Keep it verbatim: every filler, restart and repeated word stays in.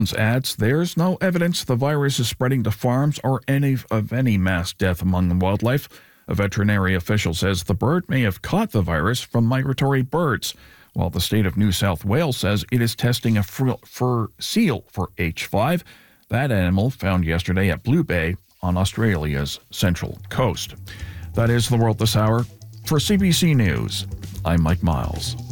adds there's no evidence the virus is spreading to farms or any of any mass death among the wildlife. A veterinary official says the bird may have caught the virus from migratory birds, while the state of New South Wales says it is testing a fur seal for H five. That animal found yesterday at Blue Bay on Australia's central coast. That is the world this hour. For C B C News, I'm Mike Miles.